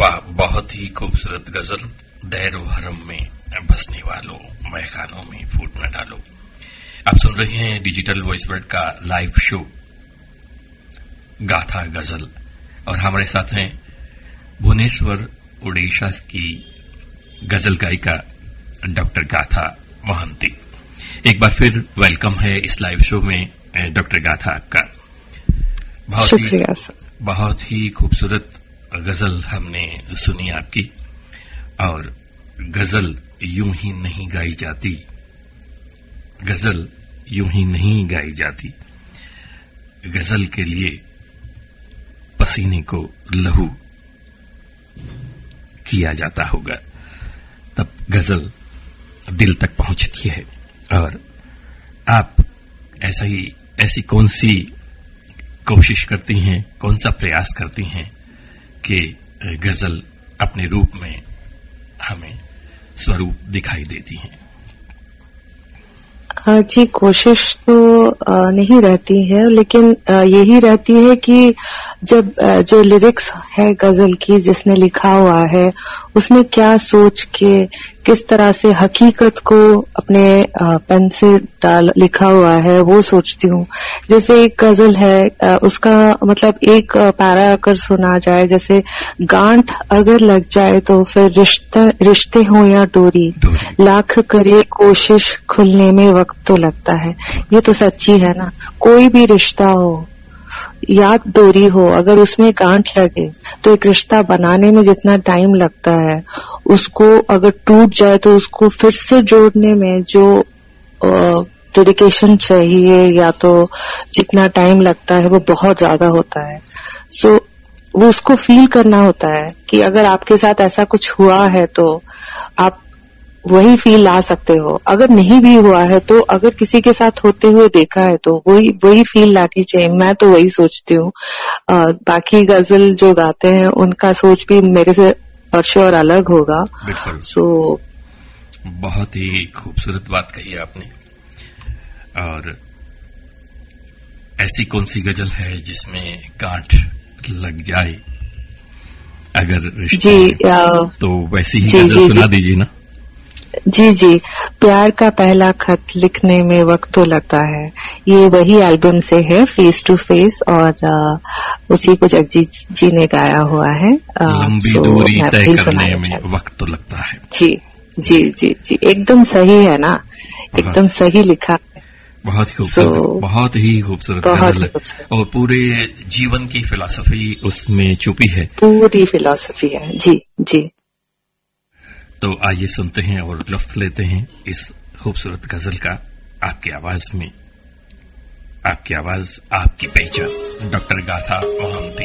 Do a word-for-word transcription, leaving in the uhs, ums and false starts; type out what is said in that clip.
वाह, बहुत ही खूबसूरत गजल। दैरो हरम में बसने वालों, महखानों में फूट न डालो। आप सुन रहे हैं डिजिटल वॉइस वर्ड का लाइव शो गाथा गजल, और हमारे साथ हैं भुवनेश्वर ओडिशा की गजल गायिका डॉक्टर गाथा मोहंती। एक बार फिर वेलकम है इस लाइव शो में डॉक्टर गाथा आपका। बहुत ही बहुत ही खूबसूरत गजल हमने सुनी आपकी, और गजल यूं ही नहीं गाई जाती, गजल यूं ही नहीं गाई जाती। गजल के लिए पसीने को लहू किया जाता होगा, तब गजल दिल तक पहुंचती है। और आप ऐसा ही ऐसी कौन सी कोशिश करती हैं, कौन सा प्रयास करती हैं कि गजल अपने रूप में हमें स्वरूप दिखाई देती हैं? जी, कोशिश तो नहीं रहती है, लेकिन यही रहती है कि जब जो लिरिक्स है गजल की जिसने लिखा हुआ है, उसने क्या सोच के किस तरह से हकीकत को अपने पेन से डाल लिखा हुआ है, वो सोचती हूँ। जैसे एक गजल है, उसका मतलब एक पैरा अगर सुना जाए, जैसे गांठ अगर लग जाए तो फिर रिश्ता रिश्ते हो या डोरी, लाख करे कोशिश खुलने में वक्त तो लगता है। ये तो सच्ची है ना। कोई भी रिश्ता हो या डोरी हो, अगर उसमें गांठ लगे तो एक रिश्ता बनाने में जितना टाइम लगता है, उसको अगर टूट जाए तो उसको फिर से जोड़ने में जो डेडिकेशन चाहिए या तो जितना टाइम लगता है वो बहुत ज्यादा होता है। सो वो उसको फील करना होता है कि अगर आपके साथ ऐसा कुछ हुआ है तो आप वही फील ला सकते हो। अगर नहीं भी हुआ है तो अगर किसी के साथ होते हुए देखा है तो वही वही फील लानी चाहिए। मैं तो वही सोचती हूँ। बाकी गजल जो गाते हैं उनका सोच भी मेरे से वर्षों और अलग होगा। सो बहुत ही खूबसूरत बात कही आपने। और ऐसी कौन सी गजल है जिसमें गांठ लग जाए अगर रिश्ते जी, तो वैसी ही गजल जी, सुना जी, दीजिए ना। जी जी, प्यार का पहला खत लिखने में वक्त तो लगता है। ये वही एल्बम से है, फेस टू फेस, और आ, उसी को जगजीत जी ने गाया हुआ है। लंबी दूरी तय करने में वक्त तो लगता है। जी जी जी जी, एकदम सही है ना, एकदम सही लिखा है। बहुत ही खूबसूरत, so, बहुत ही खूबसूरत गजल है, और पूरे जीवन की फिलॉसफी उसमें छुपी है। पूरी फिलॉसफी है। जी जी। तो आइए सुनते हैं और लुत्फ लेते हैं इस खूबसूरत गजल का, आपकी आवाज में। आपकी आवाज, आपकी पहचान, डॉक्टर गाथा मोहंती।